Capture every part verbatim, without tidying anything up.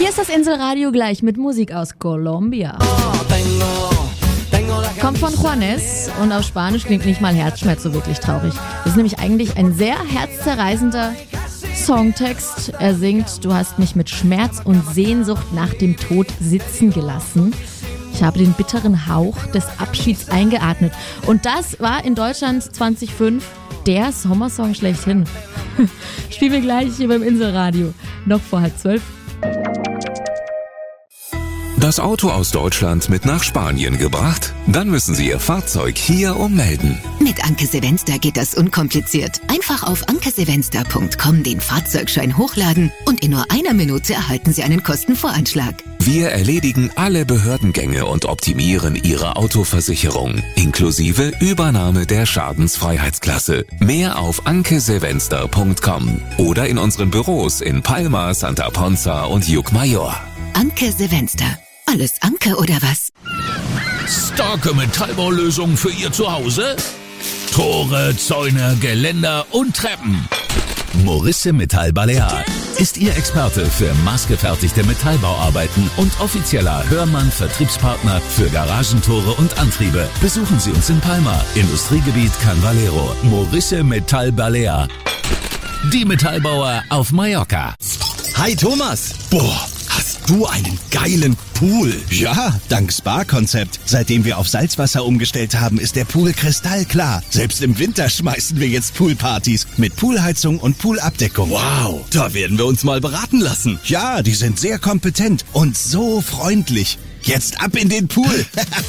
Hier ist das Inselradio gleich mit Musik aus Colombia. Kommt von Juanes und auf Spanisch klingt nicht mal Herzschmerz so wirklich traurig. Das ist nämlich eigentlich ein sehr herzzerreißender Songtext. Er singt: Du hast mich mit Schmerz und Sehnsucht nach dem Tod sitzen gelassen. Ich habe den bitteren Hauch des Abschieds eingeatmet. Und das war in Deutschland zweitausendfünf der Sommersong schlechthin. Spielen wir gleich hier beim Inselradio. Noch vor halb zwölf. Das Auto aus Deutschland mit nach Spanien gebracht? Dann müssen Sie Ihr Fahrzeug hier ummelden. Mit Anke Sevenster geht das unkompliziert. Einfach auf anke sevenster punkt com den Fahrzeugschein hochladen und in nur einer Minute erhalten Sie einen Kostenvoranschlag. Wir erledigen alle Behördengänge und optimieren Ihre Autoversicherung, inklusive Übernahme der Schadensfreiheitsklasse. Mehr auf anke sevenster punkt com oder in unseren Büros in Palma, Santa Ponza und Llucmajor. Anke Sevenster. Alles Anke oder was? Starke Metallbaulösungen für Ihr Zuhause? Tore, Zäune, Geländer und Treppen. Morisse Metall Balear ist Ihr Experte für maßgefertigte Metallbauarbeiten und offizieller Hörmann-Vertriebspartner für Garagentore und Antriebe. Besuchen Sie uns in Palma, Industriegebiet Can Valero. Morisse Metall Balear. Die Metallbauer auf Mallorca. Hi Thomas. Boah, hast du einen geilen Pool? Ja, dank Spa-Konzept. Seitdem wir auf Salzwasser umgestellt haben, ist der Pool kristallklar. Selbst im Winter schmeißen wir jetzt Poolpartys mit Poolheizung und Poolabdeckung. Wow, da werden wir uns mal beraten lassen. Ja, die sind sehr kompetent und so freundlich. Jetzt ab in den Pool.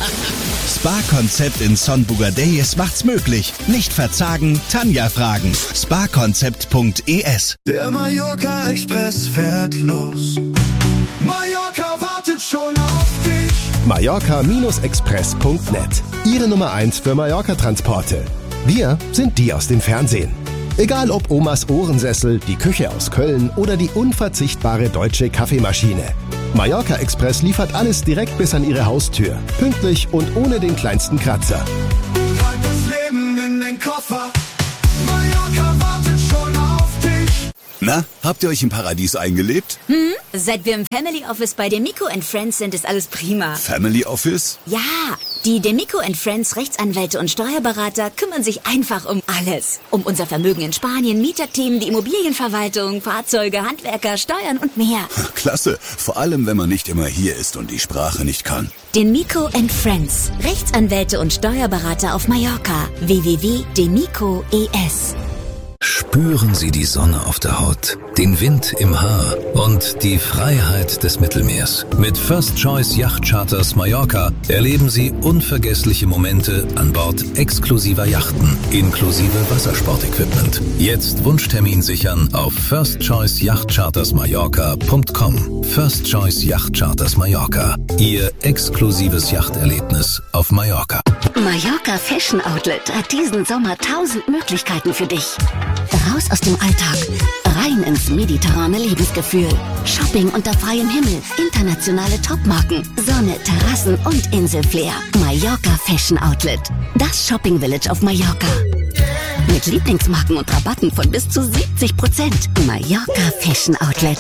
Spa-Konzept in Son Bugadeyes macht's möglich. Nicht verzagen, Tanja fragen. spa-konzept punkt e s. Der Mallorca Express fährt los. Mallorca wartet schon auf dich. Mallorca Express punkt net. Ihre Nummer eins für Mallorca-Transporte. Wir sind die aus dem Fernsehen. Egal ob Omas Ohrensessel, die Küche aus Köln oder die unverzichtbare deutsche Kaffeemaschine. Mallorca Express liefert alles direkt bis an Ihre Haustür. Pünktlich und ohne den kleinsten Kratzer. Pack das Leben in den Koffer. Mallorca wartet schon auf dich. Na, habt ihr euch im Paradies eingelebt? Hm? Seit wir im Family Office bei Demico and Friends sind, ist alles prima. Family Office? Ja, die Demico and Friends Rechtsanwälte und Steuerberater kümmern sich einfach um alles. Um unser Vermögen in Spanien, Mieterthemen, die Immobilienverwaltung, Fahrzeuge, Handwerker, Steuern und mehr. Klasse, vor allem wenn man nicht immer hier ist und die Sprache nicht kann. Demico and Friends Rechtsanwälte und Steuerberater auf Mallorca. w w w punkt demico punkt e s. Spüren Sie die Sonne auf der Haut, den Wind im Haar und die Freiheit des Mittelmeers. Mit First Choice Yacht Charters Mallorca erleben Sie unvergessliche Momente an Bord exklusiver Yachten, inklusive Wassersportequipment. Jetzt Wunschtermin sichern auf first choice yacht charters mallorca punkt com. First Choice Yacht Charters Mallorca. Ihr exklusives Yachterlebnis auf Mallorca. Mallorca Fashion Outlet hat diesen Sommer tausend Möglichkeiten für dich. Raus aus dem Alltag, rein ins mediterrane Lebensgefühl. Shopping unter freiem Himmel, internationale Topmarken, Sonne, Terrassen und Inselflair. Mallorca Fashion Outlet, das Shopping Village auf Mallorca. Mit Lieblingsmarken und Rabatten von bis zu siebzig Prozent. Mallorca Fashion Outlet.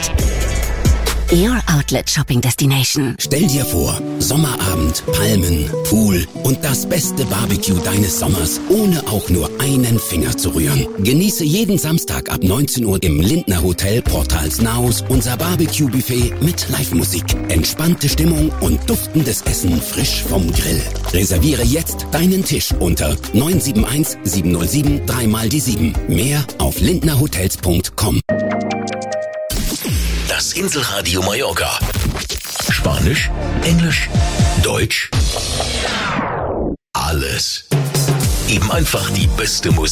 Your Outlet Shopping Destination. Stell dir vor, Sommerabend, Palmen, Pool und das beste Barbecue deines Sommers, ohne auch nur einen Finger zu rühren. Genieße jeden Samstag ab neunzehn Uhr im Lindner Hotel Portals Naus unser Barbecue-Buffet mit Live-Musik, entspannte Stimmung und duftendes Essen frisch vom Grill. Reserviere jetzt deinen Tisch unter neun sieben eins sieben null sieben drei mal die sieben. Mehr auf lindnerhotels punkt com. Das Inselradio Mallorca. Spanisch, Englisch, Deutsch. Alles. Eben einfach die beste Musik.